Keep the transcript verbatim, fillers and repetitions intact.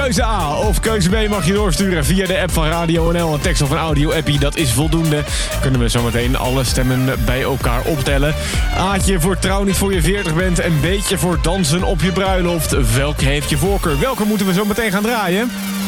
Keuze A of keuze B mag je doorsturen via de app van Radio N L. Een tekst of een audio-appie, dat is voldoende. Kunnen we zometeen alle stemmen bij elkaar optellen. A'tje voor trouw niet voor je veertig bent en B'tje voor dansen op je bruiloft. Welke heeft je voorkeur? Welke moeten we zo meteen gaan draaien?